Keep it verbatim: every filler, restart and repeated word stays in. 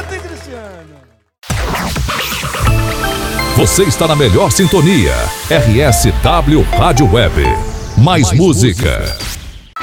Canta, Cristiano. Você está na melhor sintonia. R S W Rádio Web. Mais, Mais música. música.